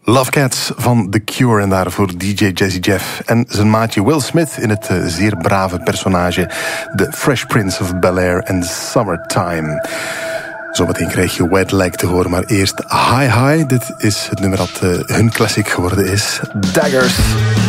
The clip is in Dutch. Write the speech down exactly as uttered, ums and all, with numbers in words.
Love Cats van The Cure en daarvoor D J Jazzy Jeff en zijn maatje Will Smith in het uh, zeer brave personage The Fresh Prince of Bel-Air en Summertime. Zometeen krijg je Wet Leg te horen, maar eerst Hi Hi. Dit is het nummer dat uh, hun classic geworden is. Daggers.